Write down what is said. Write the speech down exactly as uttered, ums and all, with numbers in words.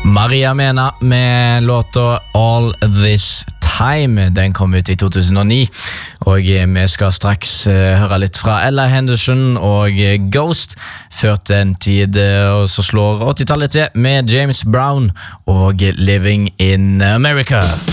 Maria Mena med låta All This Time. Den kom ut i to tusen og ni, og vi skal straks høre litt fra Ella Henderson og Ghost, ført en tid, og så slår åttitallet til med James Brown og Living in America.